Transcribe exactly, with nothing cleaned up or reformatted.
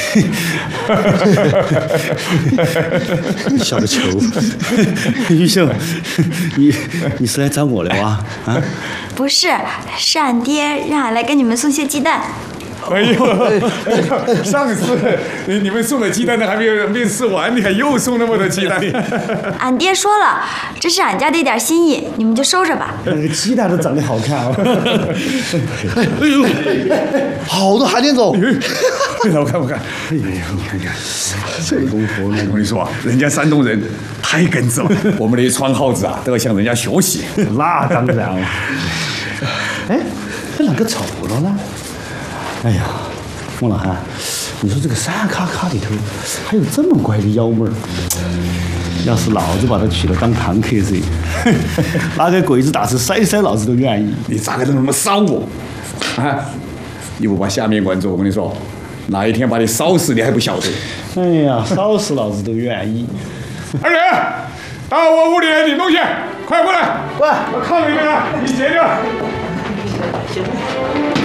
笑个球！玉秀，你你是来找我的哇？啊？ 不是，是俺爹让俺来给你们送些鸡蛋。 哎呦，上次你们送的鸡蛋呢还没有没吃完，你还又送那么多鸡蛋？ 俺爹说了，这是俺家的一点心意，你们就收着吧。 那个鸡蛋都长得好看哦。 哎呦，好多海淀走。 我看我看，哎呀，你看看，这功夫，我跟你说，人家山东人太根子了，我们那些川号子啊都要向人家学习。 那当然了。哎，这哪个走了呢？哎呀，孟老汉，你说这个山卡卡里头还有这么乖的幺妹儿，要是老子把她娶了当堂客噻，拿个鬼子大师塞塞老子都愿意。 你咋个能那么烧我？啊！你不把下面关住，我跟你说，哪一天把你烧死你还不晓得。 哎呀，烧死老子都愿意。 二人，到我屋里来领东西，快过来！ 喂， 我炕里面呢，你截掉。